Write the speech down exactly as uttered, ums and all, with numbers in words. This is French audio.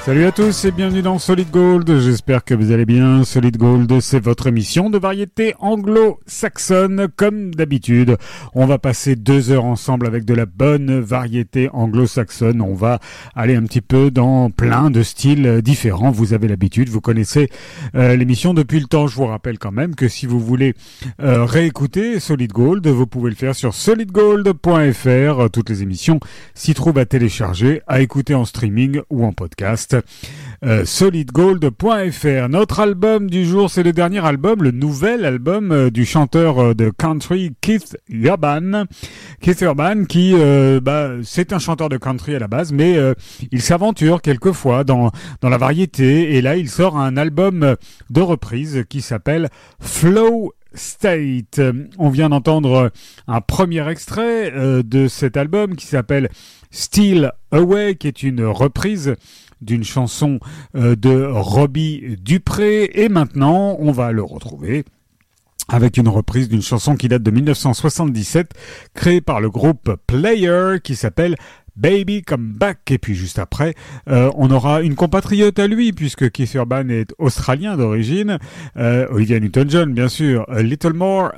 Salut à tous et bienvenue dans Solid Gold, j'espère que vous allez bien. Solid Gold, c'est votre émission de variété anglo-saxonne. Comme d'habitude, on va passer deux heures ensemble avec de la bonne variété anglo-saxonne. On va aller un petit peu dans plein de styles différents. Vous avez l'habitude, vous connaissez euh, l'émission depuis le temps. Je vous rappelle quand même que si vous voulez euh, réécouter Solid Gold, vous pouvez le faire sur solid gold point f r. Toutes les émissions s'y trouvent à télécharger, à écouter en streaming ou en podcast. Euh, solid gold point f r. Notre album du jour, c'est le dernier album, le nouvel album euh, du chanteur euh, de country Keith Urban. Keith Urban qui, euh, bah, c'est un chanteur de country à la base, mais euh, il s'aventure quelquefois dans dans la variété. Et là, il sort un album de reprise qui s'appelle Flow State. On vient d'entendre un premier extrait euh, de cet album qui s'appelle Still Away, qui est une reprise d'une chanson euh, de Robbie Dupré. Et maintenant, on va le retrouver avec une reprise d'une chanson qui date de dix-neuf cent soixante-dix-sept, créée par le groupe Player, qui s'appelle Baby Come Back. Et puis juste après, euh, on aura une compatriote à lui, puisque Keith Urban est australien d'origine, euh, Olivia Newton-John bien sûr, A Little More